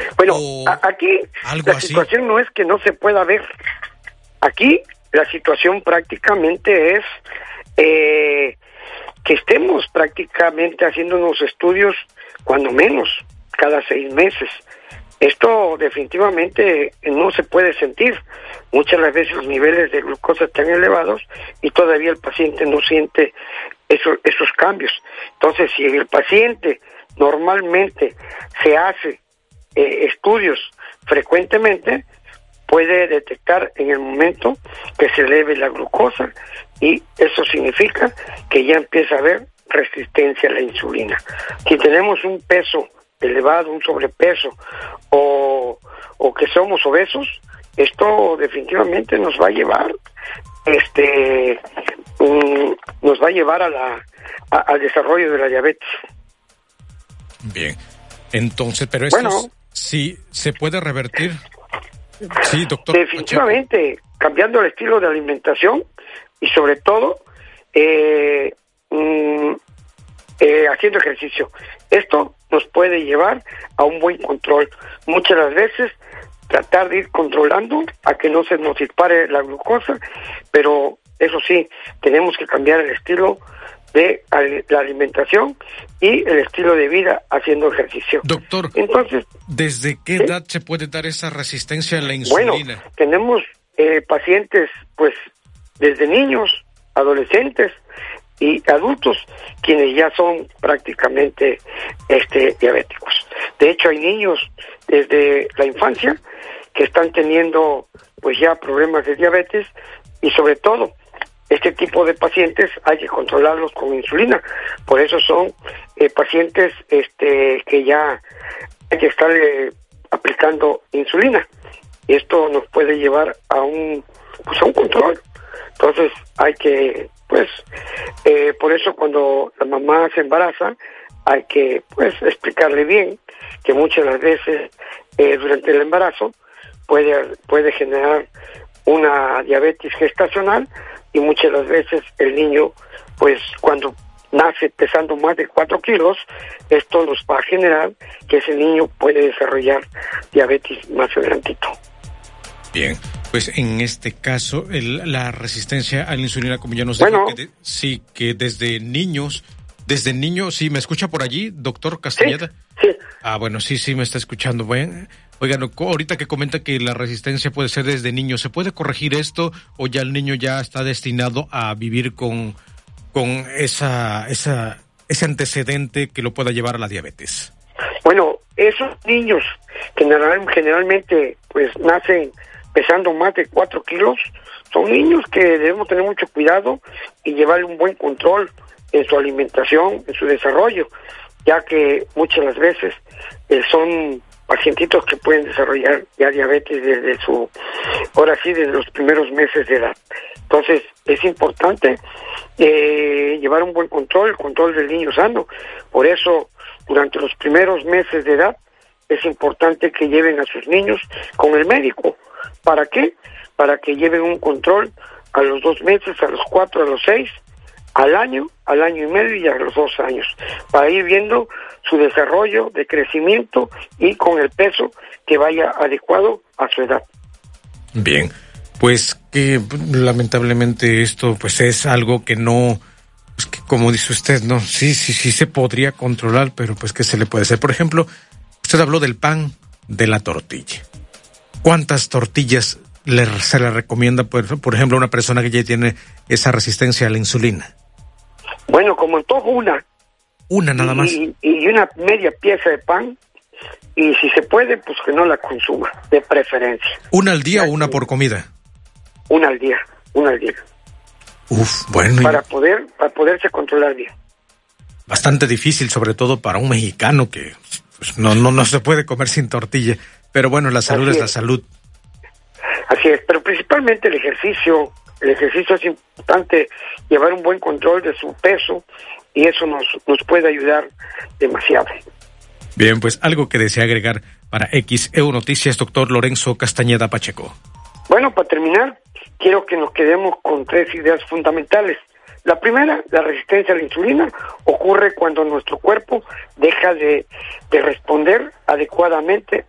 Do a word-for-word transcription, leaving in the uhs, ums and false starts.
Bueno, a, aquí la así. situación no es que no se pueda ver. Aquí la situación prácticamente es eh, que estemos prácticamente haciendo unos estudios, cuando menos, cada seis meses. Esto definitivamente no se puede sentir. Muchas de las veces los niveles de glucosa están elevados y todavía el paciente no siente eso, esos cambios. Entonces, si el paciente normalmente se hace eh, estudios frecuentemente, puede detectar en el momento que se eleve la glucosa, y eso significa que ya empieza a haber resistencia a la insulina. Si tenemos un peso elevado, un sobrepeso, o, o que somos obesos, esto definitivamente nos va a llevar, este, um, nos va a llevar a la, a, al desarrollo de la diabetes. Bien, entonces, pero esto bueno, sí se puede revertir. Sí, doctor. Definitivamente, Pacheco. Cambiando el estilo de alimentación y sobre todo eh, mm, eh, haciendo ejercicio. Esto nos puede llevar a un buen control. Muchas de las veces tratar de ir controlando a que no se nos dispare la glucosa, pero eso sí, tenemos que cambiar el estilo de la alimentación y el estilo de vida haciendo ejercicio. Doctor, entonces, ¿desde qué ¿sí? edad se puede dar esa resistencia a la insulina? Bueno, tenemos eh, pacientes, pues, desde niños, adolescentes y adultos, quienes ya son prácticamente este diabéticos. De hecho, hay niños desde la infancia que están teniendo pues ya problemas de diabetes, y sobre todo este tipo de pacientes hay que controlarlos con insulina. Por eso son eh, pacientes este que ya hay que estar eh, aplicando insulina. Y esto nos puede llevar a un pues a un control. Entonces hay que pues eh, por eso cuando la mamá se embaraza hay que pues explicarle bien que muchas de las veces eh, durante el embarazo puede puede generar una diabetes gestacional, y muchas de las veces el niño pues cuando nace pesando más de cuatro kilos, esto nos va a generar que ese niño puede desarrollar diabetes más adelantito. Bien, pues en este caso el, la resistencia a la insulina, como ya nos bueno, dijo, que de, sí, que desde niños, desde niños, ¿sí me escucha por allí, doctor Castañeda? Sí, sí. Ah, bueno, sí, sí, me está escuchando. Bueno, oigan, ahorita que comenta que la resistencia puede ser desde niños, ¿se puede corregir esto o ya el niño ya está destinado a vivir con, con esa, esa, ese antecedente que lo pueda llevar a la diabetes? Bueno, esos niños que generalmente pues nacen pesando más de cuatro kilos, son niños que debemos tener mucho cuidado y llevarle un buen control en su alimentación, en su desarrollo, ya que muchas de las veces eh, son pacientitos que pueden desarrollar ya diabetes desde su, ahora sí, desde los primeros meses de edad. Entonces, es importante eh, llevar un buen control, el control del niño sano. Por eso, durante los primeros meses de edad, es importante que lleven a sus niños con el médico. ¿Para qué? Para que lleven un control a los dos meses, a los cuatro, a los seis, al año, al año y medio y a los dos años, para ir viendo su desarrollo de crecimiento y con el peso que vaya adecuado a su edad. Bien, pues que lamentablemente esto pues es algo que no, pues que como dice usted, no, sí, sí, sí se podría controlar, pero pues ¿qué se le puede hacer? Por ejemplo, usted habló del pan, de la tortilla. ¿Cuántas tortillas le, se le recomienda, por, por ejemplo, a una persona que ya tiene esa resistencia a la insulina? Bueno, como antojo una. Una nada más. Y, y una media pieza de pan, y si se puede, pues que no la consuma, de preferencia. ¿Una al día ya o una por comida? Una al día, una al día. Uf, bueno. Para poder, para poderse controlar bien. Bastante difícil, sobre todo para un mexicano que pues, no, no, no se puede comer sin tortilla. Pero bueno, la salud es, es la salud. Así es, pero principalmente el ejercicio. El ejercicio es importante, llevar un buen control de su peso, y eso nos, nos puede ayudar demasiado. Bien, pues algo que desea agregar para X E U Noticias, doctor Lorenzo Castañeda Pacheco. Bueno, para terminar, quiero que nos quedemos con tres ideas fundamentales. La primera, la resistencia a la insulina ocurre cuando nuestro cuerpo deja de, de responder adecuadamente